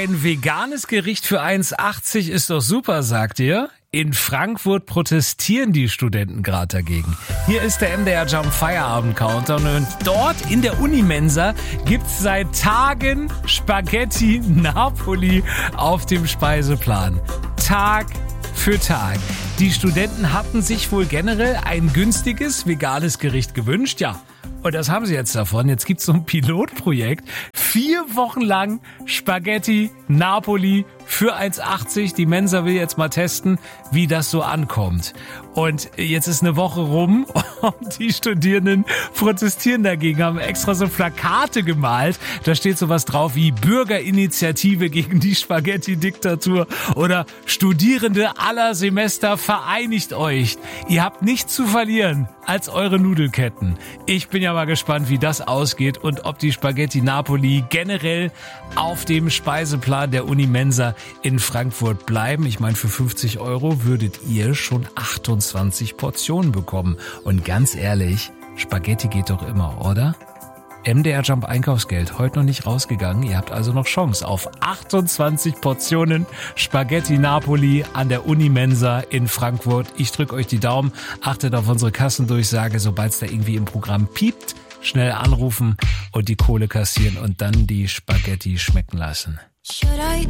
Ein veganes Gericht für 1,80 ist doch super, sagt ihr? In Frankfurt protestieren die Studenten gerade dagegen. Hier ist der MDR Jump Feierabend Countdown und dort in der Unimensa gibt's seit Tagen Spaghetti Napoli auf dem Speiseplan. Tag für Tag. Die Studenten hatten sich wohl generell ein günstiges veganes Gericht gewünscht, ja. Und das haben sie jetzt davon. Jetzt gibt's so ein Pilotprojekt. 4 Wochen lang Spaghetti Napoli für 1,80. Die Mensa will jetzt mal testen, wie das so ankommt. Und jetzt ist eine Woche rum und die Studierenden protestieren dagegen, haben extra so Plakate gemalt. Da steht sowas drauf wie Bürgerinitiative gegen die Spaghetti-Diktatur oder Studierende aller Semester vereinigt euch. Ihr habt nichts zu verlieren als eure Nudelketten. Ich bin ja mal gespannt, wie das ausgeht und ob die Spaghetti Napoli generell auf dem Speiseplan der Unimensa in Frankfurt bleiben. Ich meine, für 50 € würdet ihr schon 28 Portionen bekommen. Und ganz ehrlich, Spaghetti geht doch immer, oder? MDR Jump Einkaufsgeld, heute noch nicht rausgegangen. Ihr habt also noch Chance auf 28 Portionen Spaghetti Napoli an der Unimensa in Frankfurt. Ich drücke euch die Daumen. Achtet auf unsere Kassendurchsage, sobald es da irgendwie im Programm piept. Schnell anrufen und die Kohle kassieren und dann die Spaghetti schmecken lassen. Should I